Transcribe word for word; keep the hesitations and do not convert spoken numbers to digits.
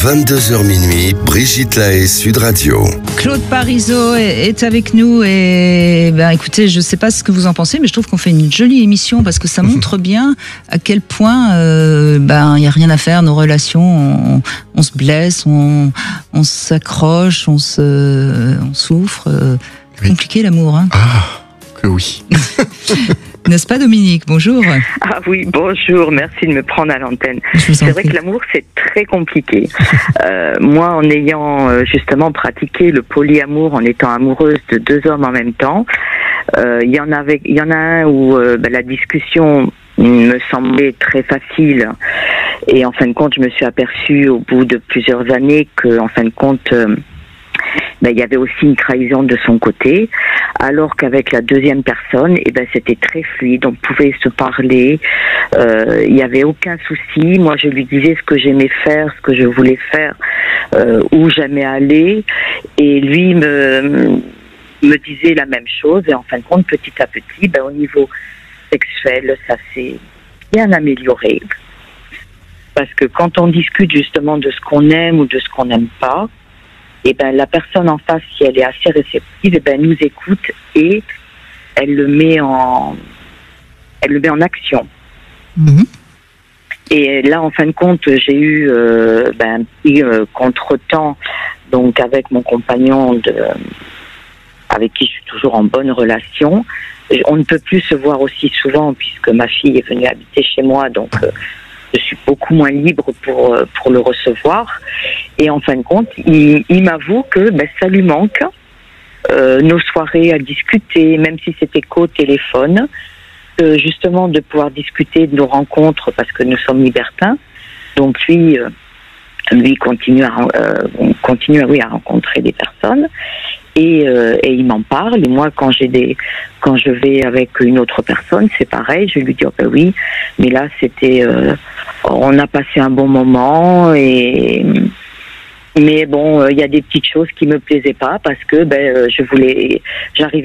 vingt-deux heures minuit, Brigitte Lahaie, Sud Radio. Claude Parizeau est avec nous et ben écoutez, je ne sais pas ce que vous en pensez, mais je trouve qu'on fait une jolie émission parce que ça montre bien à quel point euh, ben il n'y a rien à faire, nos relations, on, on se blesse, on, on s'accroche, on se, on souffre. Euh, Oui. Compliqué l'amour, hein. Ah, que oui. N'est-ce pas Dominique? Bonjour. Ah oui, bonjour, merci de me prendre à l'antenne. Je vous en C'est vrai prie. que l'amour, c'est très compliqué. euh, moi, en ayant euh, justement pratiqué le polyamour, en étant amoureuse de deux hommes en même temps, euh, il y en avait, il y en a un où euh, ben, la discussion me semblait très facile. Et en fin de compte, je me suis aperçue au bout de plusieurs années que, en fin de compte, euh, ben, il y avait aussi une trahison de son côté, alors qu'avec la deuxième personne, eh ben, c'était très fluide, on pouvait se parler, euh, il n'y avait aucun souci. Moi, je lui disais ce que j'aimais faire, ce que je voulais faire, euh, où j'aimais aller, et lui me, me disait la même chose, et en fin de compte, petit à petit, ben, au niveau sexuel, ça s'est bien amélioré. Parce que quand on discute justement de ce qu'on aime ou de ce qu'on n'aime pas, et ben la personne en face, si elle est assez réceptive, et ben nous écoute et elle le met en, elle le met en action. Mhm. Et là, en fin de compte, j'ai eu euh, ben, un petit euh, contretemps, donc avec mon compagnon, de, avec qui je suis toujours en bonne relation. On ne peut plus se voir aussi souvent puisque ma fille est venue habiter chez moi, donc euh, je suis beaucoup moins libre pour, pour le recevoir. Et en fin de compte, il, il m'avoue que ben, ça lui manque. Euh, nos soirées à discuter, même si c'était qu'au téléphone, euh, justement de pouvoir discuter de nos rencontres parce que nous sommes libertins. Donc lui, euh, lui continue à, euh, continue à, oui, à rencontrer des personnes. Et, euh, et il m'en parle. Et moi, quand j'ai des, quand je vais avec une autre personne, c'est pareil. Je lui dis oh ben oui, mais là c'était, euh, on a passé un bon moment. Et mais bon, il euh, y a des petites choses qui me plaisaient pas parce que ben je voulais, j'arrivais